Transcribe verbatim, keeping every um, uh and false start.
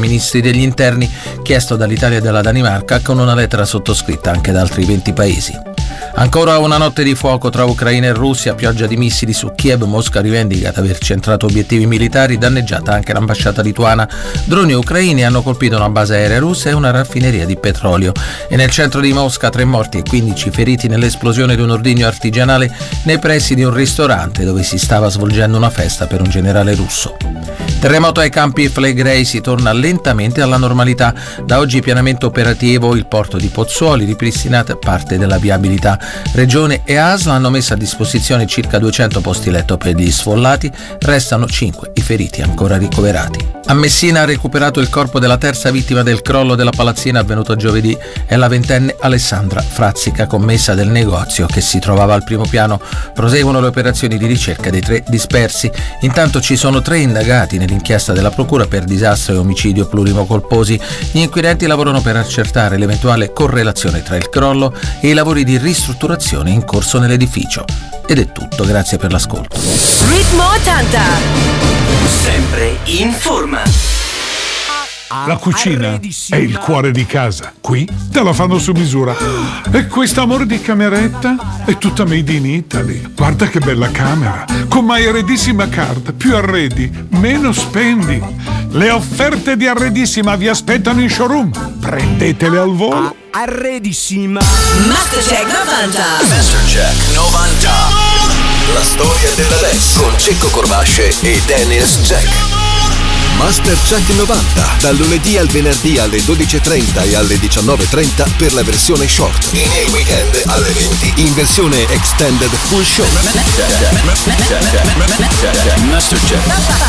ministri degli interni, chiesto dall'Italia e dalla Danimarca, con una lettera sottoscritta anche da altri venti paesi. Ancora una notte di fuoco tra Ucraina e Russia, pioggia di missili su Kiev. Mosca rivendica di aver centrato obiettivi militari, danneggiata anche l'ambasciata lituana. Droni ucraini hanno colpito una base aerea russa e una raffineria di petrolio. E nel centro di Mosca tre morti e quindici feriti nell'esplosione di un ordigno artigianale nei pressi di un ristorante dove si stava svolgendo una festa per un generale russo. Terremoto ai campi Flegrei, si torna lentamente alla normalità. Da oggi pienamente operativo il porto di Pozzuoli, ripristinata parte della viabilità. Regione e A S L hanno messo a disposizione circa duecento posti letto per gli sfollati, restano cinque i feriti ancora ricoverati. A Messina ha recuperato il corpo della terza vittima del crollo della palazzina avvenuto giovedì, è la ventenne Alessandra Frazzica, commessa del negozio che si trovava al primo piano. Proseguono le operazioni di ricerca dei tre dispersi. Intanto ci sono tre indagati nell'inchiesta della procura per disastro e omicidio plurimo colposi. Gli inquirenti lavorano per accertare l'eventuale correlazione tra il crollo e i lavori di ristrutturazione in corso nell'edificio. Ed è tutto, grazie per l'ascolto. Ritmo ottanta, sempre in forma. La cucina è il cuore di casa. Qui te la fanno su misura. E questa amore di cameretta è tutta made in Italy. Guarda che bella camera. Con My Arredissima Card. Più arredi, meno spendi. Le offerte di Arredissima vi aspettano in showroom. Prendetele al volo. Arredissima. Mastercheck novanta. Mastercheck novanta. La storia della dance con Cecco Corbasce e Dennis Jack. Mastercheck novanta, dal lunedì al venerdì alle dodici e trenta e alle diciannove e trenta per la versione short e nei weekend alle venti in versione extended full show. Mastercheck